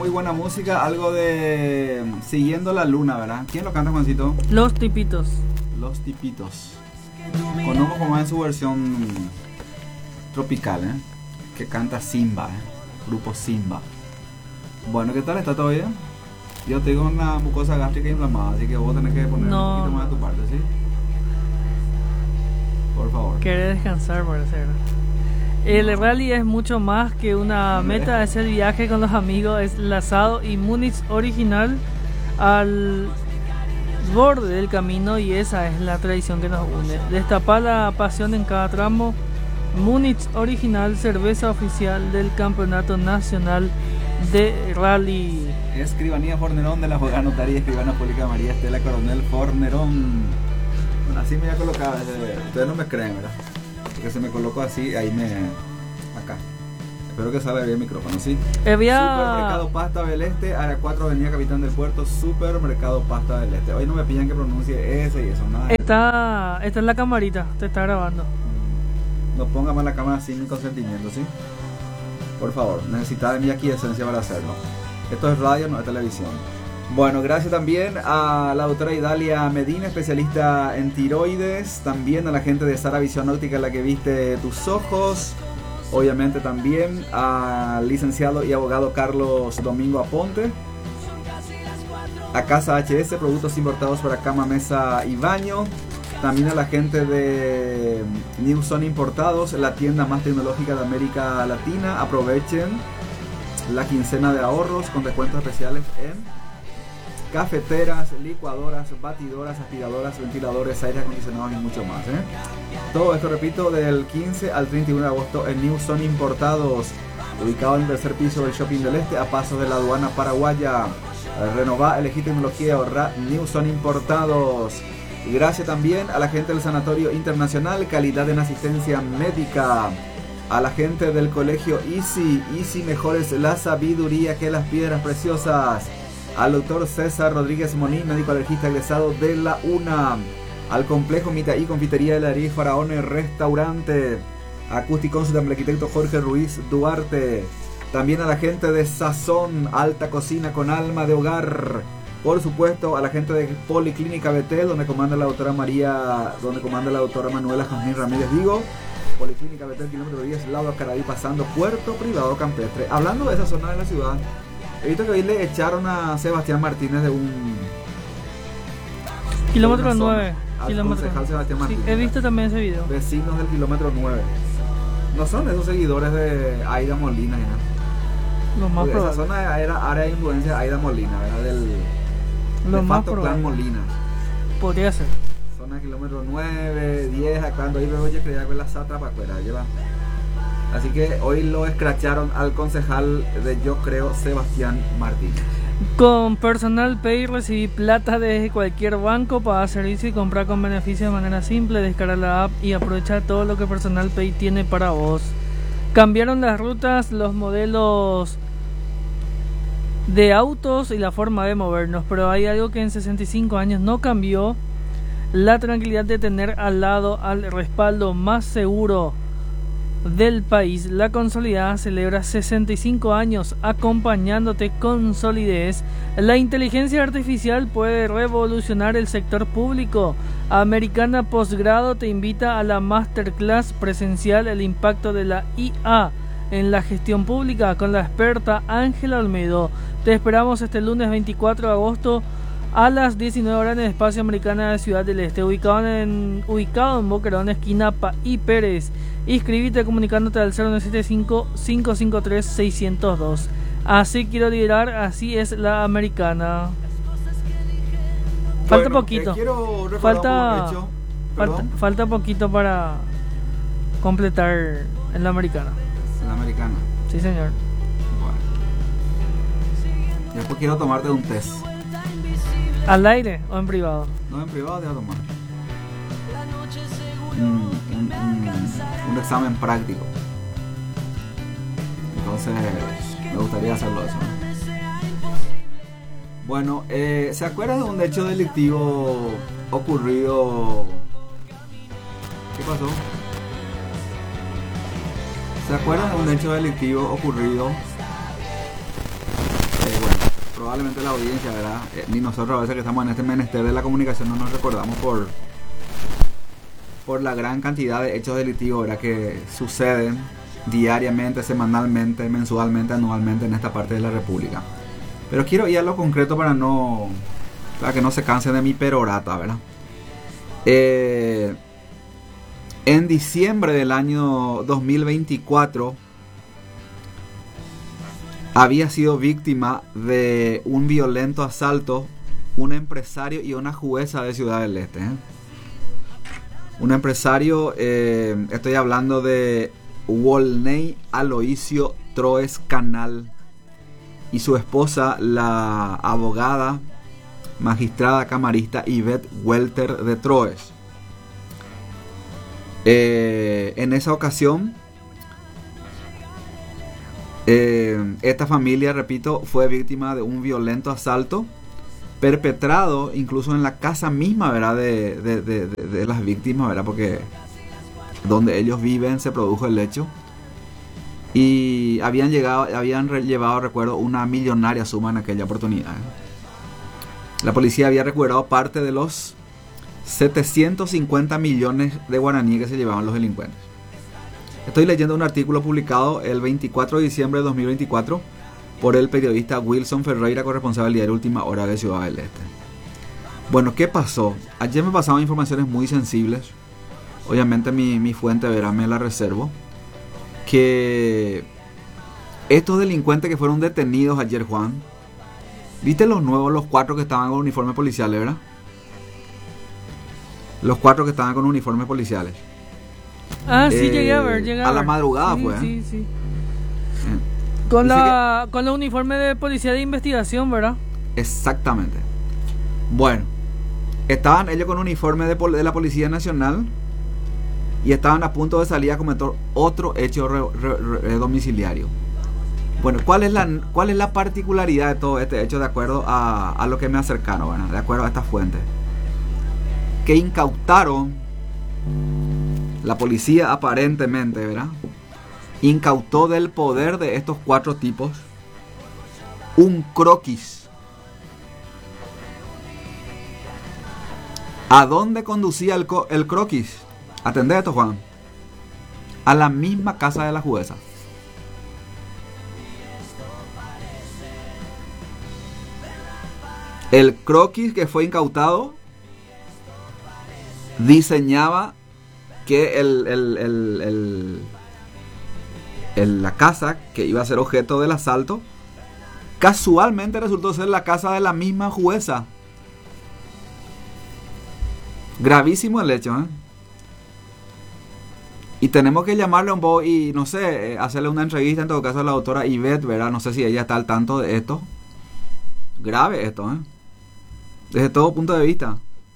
muy buena música, algo de Siguiendo la Luna, ¿verdad? ¿Quién lo canta, Juancito? Los Tipitos. Los Tipitos. Conozco como en su versión tropical, que canta Simba, grupo Simba. Bueno, ¿qué tal? ¿Está todo bien? Yo tengo una mucosa gástrica inflamada, así que vos tenés que poner un poquito más de tu parte, ¿sí? Por favor. Querés descansar, parece. El rally es mucho más que una meta, es el viaje con los amigos, es lazado y Múnich original al borde del camino, y esa es la tradición que nos une. Destapar la pasión en cada tramo. Múnich original, cerveza oficial del Campeonato Nacional de Rally. Escribanía Fornerón de la Abogada Notaría Escribana Pública María Estela Coronel Fornerón. Bueno, así me voy a colocar. Ustedes no me creen, ¿verdad? Porque se me colocó así, ahí acá. Espero que salga bien el micrófono, ¿sí? Supermercado Pasta del Este, área 4, avenida Capitán del Puerto, Supermercado Pasta del Este. Hoy no me pillan que pronuncie ese y eso, nada. Está en la camarita, te está grabando. No ponga más la cámara sin mi consentimiento, ¿sí? Por favor, necesita de mi aquiescencia para hacerlo. Esto es radio, no es televisión. Bueno, gracias también a la doctora Idalia Medina, especialista en tiroides. También a la gente de Sara Visión Óptica, la que viste tus ojos. Obviamente también al licenciado y abogado Carlos Domingo Aponte. A Casa HS, productos importados para cama, mesa y baño. También a la gente de New Zone Importados, la tienda más tecnológica de América Latina. Aprovechen la quincena de ahorros con descuentos especiales en cafeteras, licuadoras, batidoras, aspiradoras, ventiladores, aires acondicionados y mucho más, Todo esto, repito, del 15 al 31 de agosto en New Zone Importados, ubicado en el tercer piso del Shopping del Este, a pasos de la aduana paraguaya. Renová, elegí tecnología y ahorrá, New Zone Importados. Y gracias también a la gente del Sanatorio Internacional, calidad en asistencia médica. A la gente del colegio Easy mejor es la sabiduría que las piedras preciosas. Al doctor César Rodríguez Monín, médico alergista egresado de la UNAM. Al complejo Mitaí, confitería de la Ariel Faraones, restaurante. Acústico del arquitecto Jorge Ruiz Duarte. También a la gente de Sazón, alta cocina con alma de hogar. Por supuesto, a la gente de Policlínica Betel, donde comanda la doctora Manuela Jasmine Ramírez Digo. Policlínica Betel, kilómetro 10, lado Caraí, pasando Puerto Privado Campestre. Hablando de esa zona de la ciudad, he visto que hoy le echaron a Sebastián Martínez de un kilómetro 9. Concejal Sebastián Martínez. Sí, he visto también ese video. Vecinos del kilómetro 9. No son esos seguidores de Aida Molina, ¿no? Lo más probable. Esa zona era área de influencia de Aida Molina, ¿verdad? Del más Clan Molina. Podría ser. Zona kilómetro 9, 10, cuando ahí veo yo creía que la sata para afuera, lleva. Así que hoy lo escracharon al concejal de Yo Creo, Sebastián Martínez. Con Personal Pay recibí plata desde cualquier banco para servicio y comprar con beneficio de manera simple. Descargar la app y aprovechar todo lo que Personal Pay tiene para vos. Cambiaron las rutas, los modelos de autos y la forma de movernos, pero hay algo que en 65 años no cambió: la tranquilidad de tener al lado al respaldo más seguro del país. La Consolidada celebra 65 años acompañándote con solidez. La inteligencia artificial puede revolucionar el sector público. Americana Postgrado te invita a la masterclass presencial El impacto de la IA en la gestión pública con la experta Ángela Olmedo. Te esperamos este lunes 24 de agosto a las 19 horas en el Espacio Americana de Ciudad del Este, ubicado en Boquerón, esquina y Pérez. Inscribite comunicándote al 0975-553-602. Así quiero liderar, así es la Americana. Falta poquito. Falta poquito para completar en la Americana. En la Americana. Sí, señor. Bueno. Después quiero tomarte un test. ¿Al aire o en privado? No, en privado te voy a tomar un examen práctico. Entonces me gustaría hacerlo eso, ¿no? Bueno, ¿se acuerdan de un hecho delictivo ocurrido? ¿Qué pasó? ¿Se acuerdan de un hecho delictivo ocurrido probablemente la audiencia, ¿verdad? Ni nosotros a veces que estamos en este menester de la comunicación no nos recordamos por la gran cantidad de hechos delictivos, ¿verdad?, que suceden diariamente, semanalmente, mensualmente, anualmente en esta parte de la República. Pero quiero ir a lo concreto para que no se cansen de mi perorata, ¿verdad? En diciembre del año 2024 había sido víctima de un violento asalto un empresario y una jueza de Ciudad del Este. Un empresario, estoy hablando de Wolney Aloisio Troes Canal, y su esposa, la abogada, magistrada camarista Yvette Welter de Troes. En esa ocasión, esta familia, repito, fue víctima de un violento asalto perpetrado incluso en la casa misma, ¿verdad?, de las víctimas, ¿verdad?, porque donde ellos viven se produjo el hecho. Y habían llevado, recuerdo, una millonaria suma en aquella oportunidad. La policía había recuperado parte de los 750 millones de guaraníes que se llevaban los delincuentes. Estoy leyendo un artículo publicado el 24 de diciembre de 2024 por el periodista Wilson Ferreira, corresponsal del diario Última Hora de Ciudad del Este. Bueno, ¿qué pasó? Ayer me pasaban informaciones muy sensibles. Obviamente mi fuente, verá, me la reservo. Que estos delincuentes que fueron detenidos ayer, Juan, ¿viste los nuevos, los 4 que estaban con uniformes policiales, verdad? Los 4 que estaban con uniformes policiales. Ah, sí, llegué a ver. A la madrugada sí, fue. Sí. Con la uniforme de policía de investigación, ¿verdad? Exactamente. Bueno, estaban ellos con uniforme de la Policía Nacional y estaban a punto de salir a cometer otro hecho domiciliario. Bueno, ¿cuál es la particularidad de todo este hecho de acuerdo a lo que me acercaron, ¿verdad?, de acuerdo a esta fuente? Que incautaron, la policía aparentemente, ¿verdad?, incautó del poder de estos 4 tipos un croquis. ¿A dónde conducía el croquis? Atendé esto, Juan. A la misma casa de la jueza. El croquis que fue incautado diseñaba que la casa que iba a ser objeto del asalto casualmente resultó ser la casa de la misma jueza. Gravísimo el hecho, ¿eh? Y tenemos que llamarle un poco y, no sé, hacerle una entrevista en todo caso a la doctora Yvette, ¿verdad? No sé si ella está al tanto de esto. Grave esto, ¿eh? Desde todo punto de vista.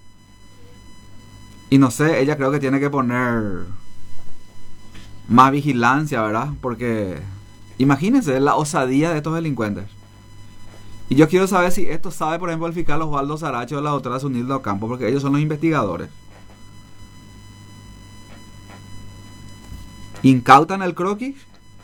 Y no sé, ella creo que tiene que poner más vigilancia, ¿verdad? Porque imagínense la osadía de estos delincuentes. Y yo quiero saber si esto sabe, por ejemplo, el fiscal Osvaldo Saracho o la doctora Zunilda Ocampo, porque ellos son los investigadores. Incautan el croquis.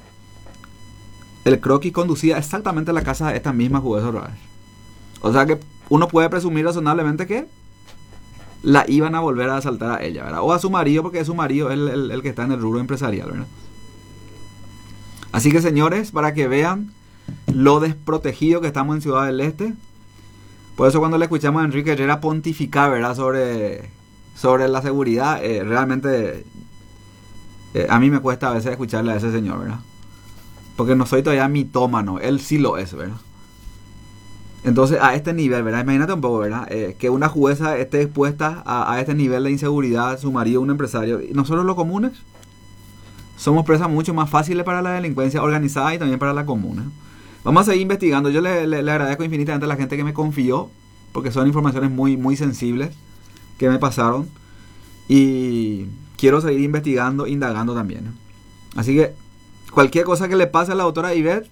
El croquis conducía exactamente a la casa de esta misma jueza otra vez. O sea que uno puede presumir razonablemente que la iban a volver a asaltar a ella, ¿verdad? O a su marido, porque es su marido el que está en el rubro empresarial, ¿verdad? Así que, señores, para que vean lo desprotegido que estamos en Ciudad del Este. Por eso cuando le escuchamos a Enrique Herrera pontificar, ¿verdad?, sobre la seguridad, realmente a mí me cuesta a veces escucharle a ese señor, ¿verdad? Porque no soy todavía mitómano, él sí lo es, ¿verdad? Entonces, a este nivel, ¿verdad? Imagínate un poco, ¿verdad? Que una jueza esté expuesta a este nivel de inseguridad, su marido, un empresario. Y nosotros los comunes somos presas mucho más fáciles para la delincuencia organizada y también para la común, ¿eh? Vamos a seguir investigando. Yo le agradezco infinitamente a la gente que me confió, porque son informaciones muy, muy sensibles que me pasaron. Y quiero seguir investigando, indagando también, ¿eh? Así que cualquier cosa que le pase a la doctora Yvette,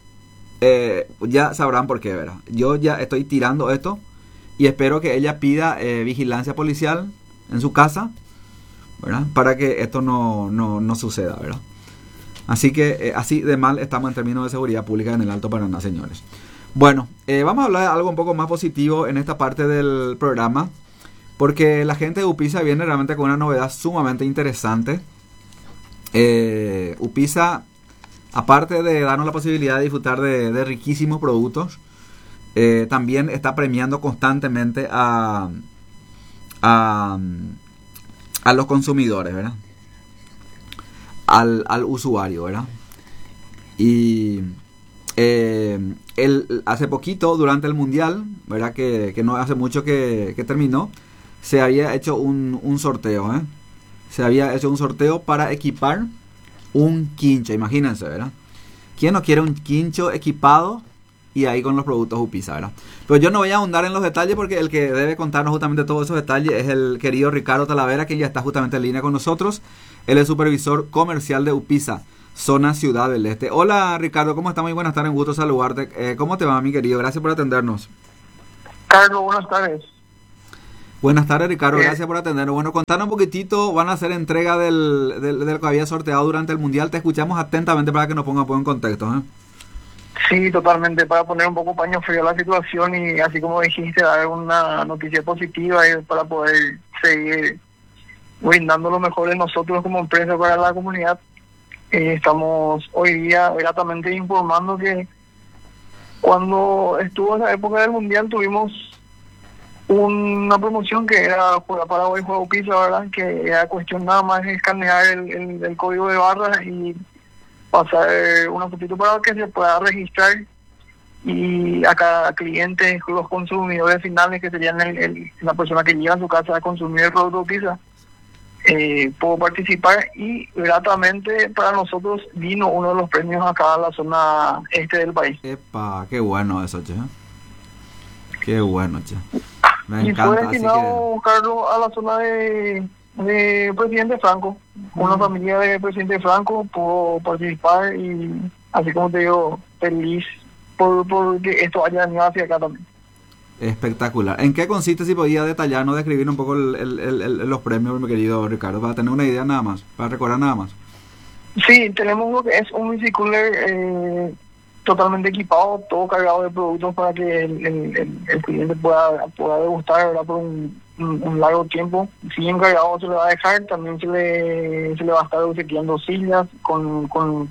ya sabrán por qué, ¿verdad? Yo ya estoy tirando esto y espero que ella pida vigilancia policial en su casa, ¿verdad?, para que esto no suceda, ¿verdad? Así que así de mal estamos en términos de seguridad pública en el Alto Paraná, señores. Bueno, vamos a hablar de algo un poco más positivo en esta parte del programa, porque la gente de Upisa viene realmente con una novedad sumamente interesante. Upisa, aparte de darnos la posibilidad de disfrutar de riquísimos productos, también está premiando constantemente a los consumidores, ¿verdad? Al usuario, ¿verdad? Y hace poquito, durante el Mundial, ¿verdad? Que no hace mucho que terminó, se había hecho un sorteo, ¿eh? Se había hecho un sorteo para equipar un quincho, imagínense, ¿verdad? ¿Quién no quiere un quincho equipado y ahí con los productos Upisa, ¿verdad? Pero yo no voy a ahondar en los detalles porque el que debe contarnos justamente todos esos detalles es el querido Ricardo Talavera, quien ya está justamente en línea con nosotros. Él es supervisor comercial de Upisa, zona Ciudad del Este. Hola Ricardo, ¿cómo estás? Muy buenas tardes, un gusto saludarte. ¿Cómo te va, mi querido? Gracias por atendernos. Carlos, buenas tardes. Buenas tardes, Ricardo, gracias por atendernos. Bueno, contanos un poquitito, van a hacer entrega del que había sorteado durante el Mundial. Te escuchamos atentamente para que nos ponga en contexto, ¿eh? Sí, totalmente, para poner un poco paño frío a la situación y así como dijiste, dar una noticia positiva para poder seguir brindando lo mejor de nosotros como empresa para la comunidad. Estamos hoy día gratamente informando que cuando estuvo en la época del Mundial tuvimos una promoción que era Juega Paraguay, Juega Upisa, ¿verdad? Que era cuestión nada más de escanear el código de barras y pasar una fotito para que se pueda registrar, y a cada cliente, los consumidores finales, que serían la persona que llega a su casa a consumir el producto Upisa, puedo participar, y gratamente para nosotros vino uno de los premios acá a la zona este del país. Epa, qué bueno eso, che. Qué bueno, che. Me y encanta, fue destinado, Carlos, a la zona de Presidente Franco. Una familia de Presidente Franco pudo participar, y así como te digo, feliz por que esto haya venido hacia acá también. Espectacular. ¿En qué consiste, si podía detallarnos, describir un poco los premios, mi querido Ricardo, para tener una idea nada más, para recordar nada más? Sí, tenemos lo que es un bicicooler totalmente equipado, todo cargado de productos para que el cliente pueda degustar, ¿verdad? Por un largo tiempo. Si encargado se le va a dejar, también se le va a estar obsequiando sillas con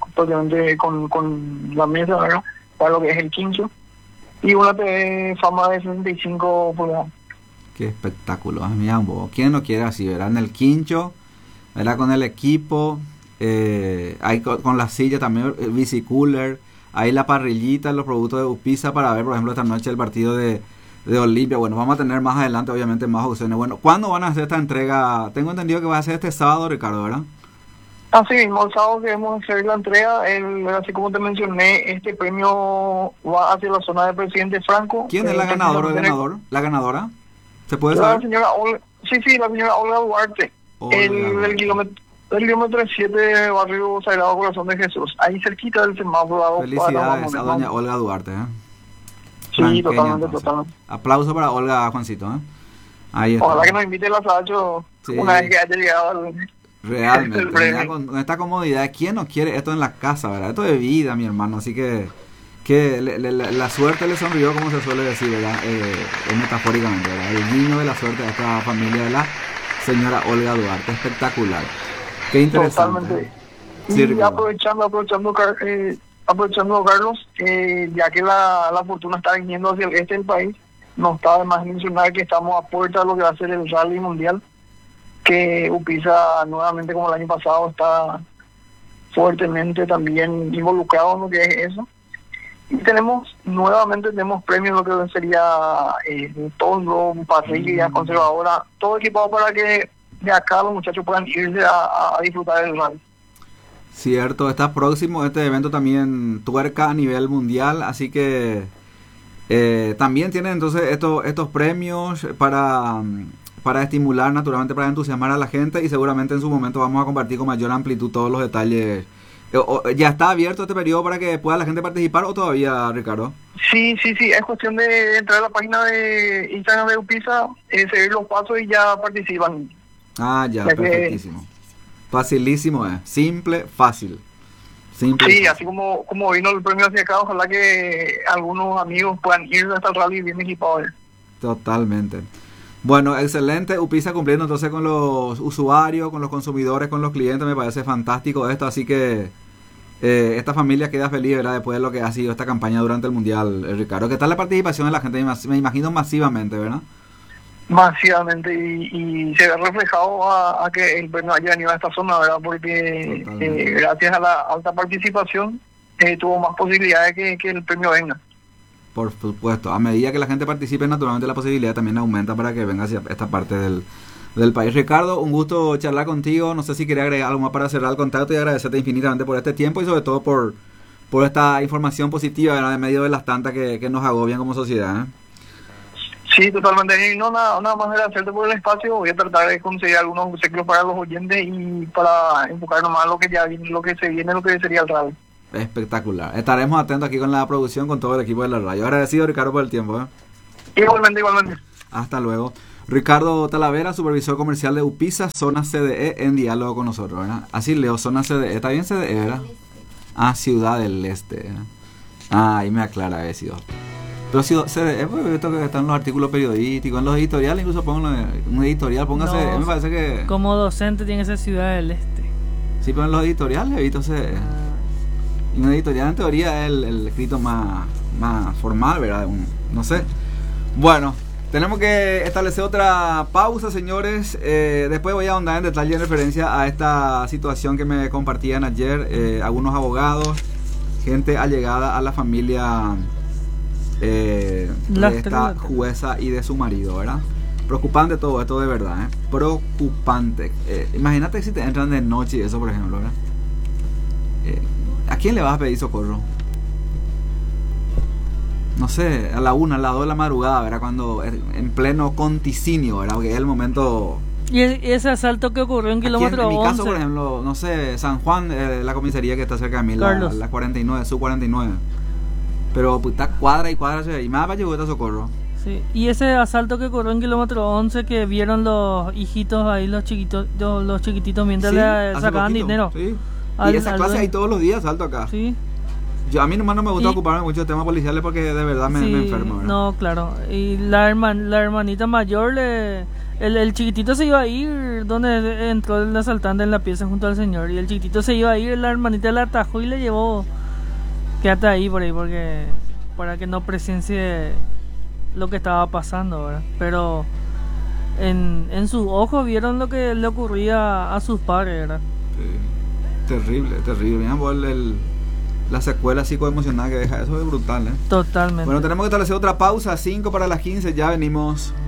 la mesa, ¿verdad? Para lo que es el quincho, y una TV Fama de 65 pulgadas. Qué espectáculo, mira, ¿quién no quiere así, verdad? En el quincho, ¿verdad? Con el equipo, ahí con la silla también, el bicicooler, ahí la parrillita, los productos de Upisa para ver, por ejemplo, esta noche el partido de Olimpia. Bueno, vamos a tener más adelante, obviamente, más opciones. Bueno, ¿cuándo van a hacer esta entrega? Tengo entendido que va a ser este sábado, Ricardo, ¿verdad? Así mismo, el sábado queremos hacer la entrega. Así como te mencioné, este premio va hacia la zona de Presidente Franco. ¿Quién es la ganadora o el ganador? ¿La ganadora? ¿Se puede saber? La señora Olga, la señora Olga Duarte. El kilómetro 7 de Barrio Sagrado Corazón de Jesús, ahí cerquita del semáforo. Felicidades a doña Olga Duarte, ¿eh? Sí, totalmente. Aplauso para Olga, Juancito, ¿eh? Ahí está. Ojalá que nos invite el asacho una vez que haya llegado realmente, con esta comodidad. ¿Quién no quiere esto en la casa, verdad? Esto de vida, mi hermano, así que la suerte le sonrió, como se suele decir, ¿verdad? Metafóricamente, ¿verdad? El niño de la suerte de esta familia de la señora Olga Duarte. Espectacular. Qué interesante. Totalmente. Sí, y aprovechando Carlos, ya que la fortuna está viniendo hacia el este del país, no está de más mencionar que estamos a puerta de lo que va a ser el Rally Mundial, que Upisa nuevamente, como el año pasado, está fuertemente también involucrado en lo que es eso. Y tenemos premios, lo que sería todo, parrilla, conservadora, todo equipado para que de acá los muchachos puedan irse a disfrutar del rally. Cierto, está próximo este evento también, tuerca a nivel mundial, así que también tienen entonces estos premios para estimular, naturalmente, para entusiasmar a la gente, y seguramente en su momento vamos a compartir con mayor amplitud todos los detalles. ¿Ya está abierto este periodo para que pueda la gente participar o todavía, Ricardo? Sí, es cuestión de entrar a la página de Instagram de Upisa, seguir los pasos y ya participan. Ah, ya perfectísimo. Facilísimo, simple, fácil. Simple. Sí, así como vino el premio hacia acá, ojalá que algunos amigos puedan ir hasta el rally bien equipados. Totalmente. Bueno, excelente. UPISA cumpliendo entonces con los usuarios, con los consumidores, con los clientes. Me parece fantástico esto. Así que esta familia queda feliz, ¿verdad? Después de lo que ha sido esta campaña durante el Mundial, Ricardo. ¿Qué tal la participación de la gente? Me imagino masivamente, ¿verdad? Masivamente, y se ve reflejado a que el premio haya venido a esta zona, ¿verdad? Porque gracias a la alta participación tuvo más posibilidades que el premio venga. Por supuesto, a medida que la gente participe, naturalmente la posibilidad también aumenta para que venga hacia esta parte del país. Ricardo, un gusto charlar contigo. No sé si quería agregar algo más para cerrar el contacto, y agradecerte infinitamente por este tiempo y sobre todo por esta información positiva, ¿verdad? En medio de las tantas que nos agobian como sociedad, ¿eh? Sí, totalmente. Y no, nada más agradecerte por el espacio. Voy a tratar de conseguir algunos obsequios para los oyentes y para enfocarnos más en lo que ya viene, lo que se viene, lo que sería el rally. Espectacular. Estaremos atentos aquí con la producción, con todo el equipo de la radio. Agradecido, Ricardo, por el tiempo, ¿eh? Igualmente. Hasta luego. Ricardo Talavera, supervisor comercial de UPISA, zona CDE, en diálogo con nosotros, ¿verdad? Así leo, zona CDE. ¿Está bien CDE, verdad? Ciudad del Este, ¿verdad? Ahí me aclara eso. Pero si CDE, pues esto que están en los artículos periodísticos, en los editoriales, incluso pongan un editorial, póngase, no, me parece que... Como docente tiene que ser Ciudad del Este. Sí, pero en los editoriales evito CDE. Y un editorial en teoría es el escrito más formal, ¿verdad? No sé. Bueno, tenemos que establecer otra pausa, señores. Después voy a ahondar en detalle en referencia a esta situación que me compartían ayer algunos abogados, gente allegada a la familia de esta jueza y de su marido, ¿verdad? Preocupante todo esto, de verdad, ¿eh? Preocupante. Imagínate si te entran de noche y eso, por ejemplo, ¿verdad? ¿A quién le vas a pedir socorro? No sé, a la 1, a las 2 de la madrugada, ¿verdad? Cuando en pleno conticinio, ¿verdad? Porque es el momento... Y ese asalto que ocurrió en kilómetro 11. En mi caso, por ejemplo, no sé, San Juan, la comisaría que está cerca de mí, la 49, sub 49. Pero pues, está cuadra y cuadra, y más para llegar a socorro. Sí, y ese asalto que ocurrió en kilómetro 11, que vieron los hijitos ahí, los chiquititos, mientras le sacaban dinero. Sí. Y esa clase hay todos los días, asalto acá. Sí. A mí nomás no me gusta ocuparme mucho de temas policiales porque de verdad me enfermo, ¿verdad? No, claro. Y la hermanita mayor, el chiquitito se iba a ir donde entró el asaltante en la pieza junto al señor. Y el chiquitito se iba a ir, la hermanita le atajó y le llevó. Quédate ahí por ahí, porque para que no presencie lo que estaba pasando, ¿verdad? Pero en sus ojos vieron lo que le ocurría a sus padres, ¿verdad? Sí. Terrible. Mira, la secuela psicoemocional que deja, eso es brutal, ¿eh? Totalmente. Bueno, tenemos que establecer otra pausa, 5 para las 15, ya venimos.